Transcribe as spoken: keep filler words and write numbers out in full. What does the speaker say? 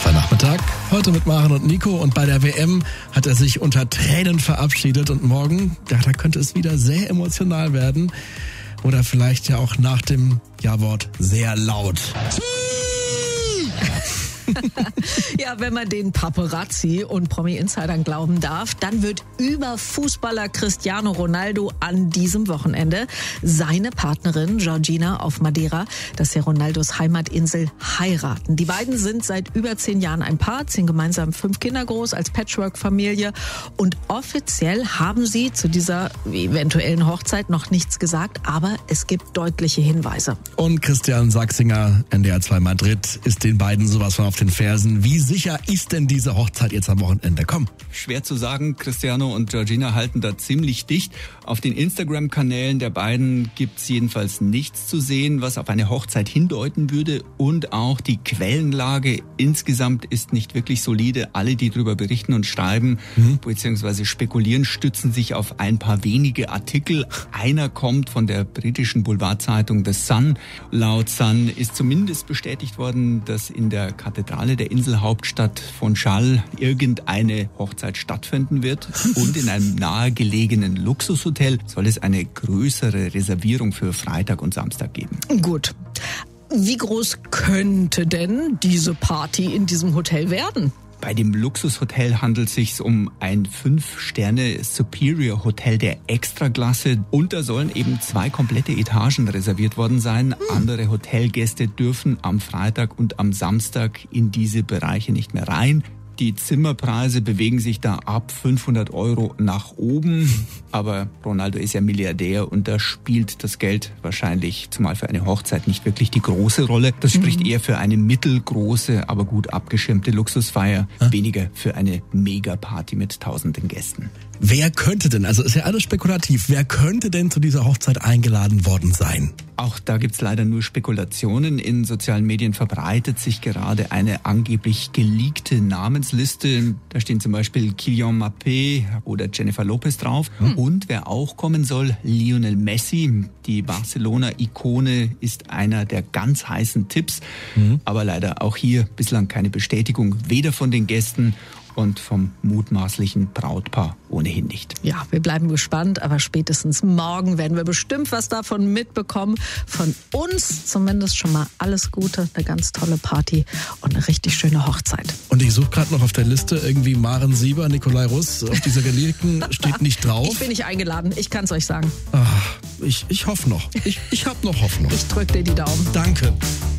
zwei Nachmittag. Heute mit Maren und Nico. Und bei der W M hat er sich unter Tränen verabschiedet. Und morgen, ja, da könnte es wieder sehr emotional werden. Oder vielleicht ja auch nach dem Ja-Wort sehr laut. Ja, wenn man den Paparazzi und Promi-Insidern glauben darf, dann wird über Fußballer Cristiano Ronaldo an diesem Wochenende seine Partnerin Georgina auf Madeira, das ist ja Ronaldos Heimatinsel, heiraten. Die beiden sind seit über zehn Jahren ein Paar, ziehen gemeinsam fünf Kinder groß als Patchwork-Familie und offiziell haben sie zu dieser eventuellen Hochzeit noch nichts gesagt, aber es gibt deutliche Hinweise. Und Christian Sachsinger, N D R zwei Madrid, ist den beiden sowas von auf den Fersen. Wie sicher ist denn diese Hochzeit jetzt am Wochenende? Komm. Schwer zu sagen. Cristiano und Georgina halten da ziemlich dicht. Auf den Instagram-Kanälen der beiden gibt's jedenfalls nichts zu sehen, was auf eine Hochzeit hindeuten würde. Und auch die Quellenlage insgesamt ist nicht wirklich solide. Alle, die darüber berichten und schreiben mhm. bzw. spekulieren, stützen sich auf ein paar wenige Artikel. Einer kommt von der britischen Boulevardzeitung The Sun. Laut Sun ist zumindest bestätigt worden, dass in der Kathedrale der Inselhauptstadt Funchal irgendeine Hochzeit stattfinden wird. Und in einem nahegelegenen Luxushotel soll es eine größere Reservierung für Freitag und Samstag geben. Gut. Wie groß könnte denn diese Party in diesem Hotel werden? Bei dem Luxushotel handelt es sich um ein fünf Sterne Superior Hotel der Extraklasse. Und da sollen eben zwei komplette Etagen reserviert worden sein. Hm. Andere Hotelgäste dürfen am Freitag und am Samstag in diese Bereiche nicht mehr rein. Die Zimmerpreise bewegen sich da ab fünfhundert Euro nach oben. Aber Ronaldo ist ja Milliardär und da spielt das Geld wahrscheinlich, zumal für eine Hochzeit, nicht wirklich die große Rolle. Das spricht mhm. eher für eine mittelgroße, aber gut abgeschirmte Luxusfeier, ah. weniger für eine Megaparty mit tausenden Gästen. Wer könnte denn, also ist ja alles spekulativ, wer könnte denn zu dieser Hochzeit eingeladen worden sein? Auch da gibt's leider nur Spekulationen. In sozialen Medien verbreitet sich gerade eine angeblich geleakte Namensliste. Da stehen zum Beispiel Kylian Mbappé oder Jennifer Lopez drauf. Hm. Und wer auch kommen soll, Lionel Messi. Die Barcelona-Ikone ist einer der ganz heißen Tipps. Hm. Aber leider auch hier bislang keine Bestätigung, weder von den Gästen und vom mutmaßlichen Brautpaar ohnehin nicht. Ja, wir bleiben gespannt, aber spätestens morgen werden wir bestimmt was davon mitbekommen. Von uns zumindest schon mal alles Gute, eine ganz tolle Party und eine richtig schöne Hochzeit. Und ich suche gerade noch auf der Liste irgendwie Maren Sieber, Nikolai Russ. Auf dieser Gelegenten steht nicht drauf. Ich bin nicht eingeladen, ich kann es euch sagen. Ach, ich, ich hoffe noch. Ich, ich habe noch Hoffnung. Ich drücke dir die Daumen. Danke.